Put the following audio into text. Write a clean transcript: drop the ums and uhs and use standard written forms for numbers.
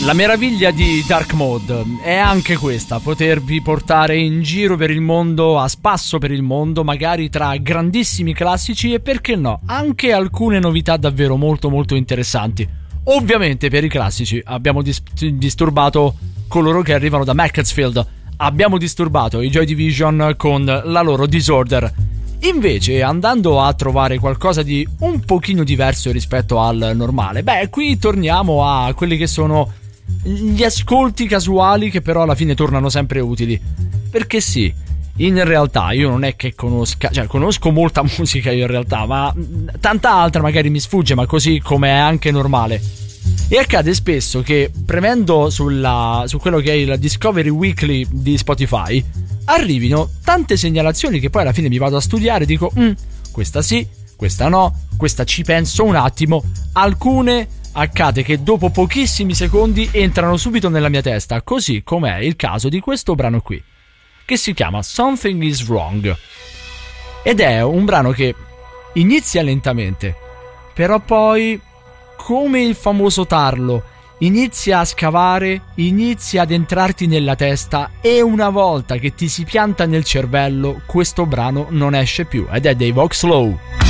La meraviglia di Dark Mode è anche questa, potervi portare in giro per il mondo, a spasso per il mondo, magari tra grandissimi classici e, perché no, anche alcune novità davvero molto molto interessanti. Ovviamente per i classici abbiamo disturbato coloro che arrivano da Macclesfield, abbiamo disturbato i Joy Division con la loro Disorder. Invece, andando a trovare qualcosa di un pochino diverso rispetto al normale, qui torniamo a quelli che sono gli ascolti casuali, che però alla fine tornano sempre utili. Perché sì, in realtà io non è che conosco molta musica io in realtà, ma tanta altra magari mi sfugge, ma così come è anche normale. E accade spesso che premendo su quello che è il Discovery Weekly di Spotify arrivino tante segnalazioni che poi alla fine mi vado a studiare e dico questa sì, questa no, questa ci penso un attimo. Alcune accade che dopo pochissimi secondi entrano subito nella mia testa, così come è il caso di questo brano qui, che si chiama Something Is Wrong, ed è un brano che inizia lentamente, però poi, come il famoso tarlo, inizia a scavare, inizia ad entrarti nella testa, e una volta che ti si pianta nel cervello questo brano non esce più, ed è dei Vox Low.